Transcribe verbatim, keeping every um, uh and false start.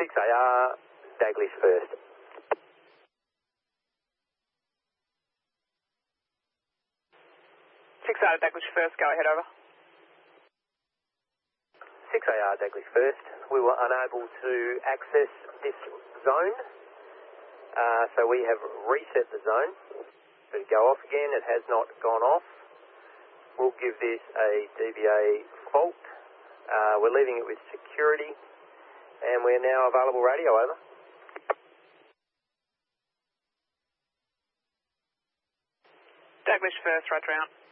six A R, Daglish first. six A R, Daglish first, go ahead, over. six A R, Daglish first. We were unable to access this zone, uh, so we have reset the zone. It'll go off again, it has not gone off. We'll give this a D B A fault. Uh, we're leaving it with security, and we're now available radio, over. Daglish first, right round.